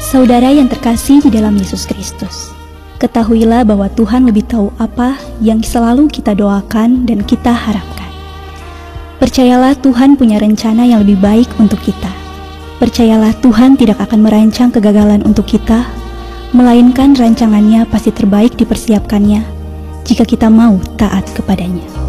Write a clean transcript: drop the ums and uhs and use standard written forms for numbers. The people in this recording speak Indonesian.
Saudara yang terkasih di dalam Yesus Kristus, ketahuilah bahwa Tuhan lebih tahu apa yang selalu kita doakan dan kita harapkan. Percayalah Tuhan punya rencana yang lebih baik untuk kita. Percayalah Tuhan tidak akan merancang kegagalan untuk kita, melainkan rancangannya pasti terbaik dipersiapkannya jika kita mau taat kepadanya.